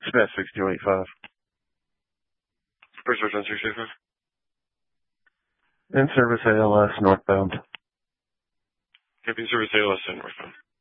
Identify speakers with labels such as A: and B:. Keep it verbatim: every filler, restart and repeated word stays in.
A: Smith six two eight five.
B: First George one six eight five.
A: In service A L S northbound.
B: Camping service A L S and northbound.